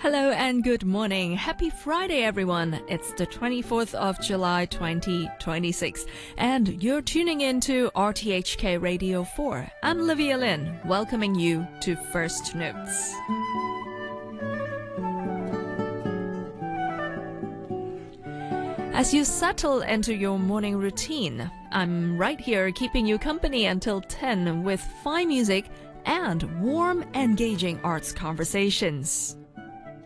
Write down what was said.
Hello and good morning. Happy Friday, everyone. It's the 24th of July, 2026, and you're tuning in to RTHK Radio 4. I'm Livia Lin, welcoming you to First Notes. As you settle into your morning routine, I'm right here keeping you company until 10 with fine music and warm, engaging arts conversations.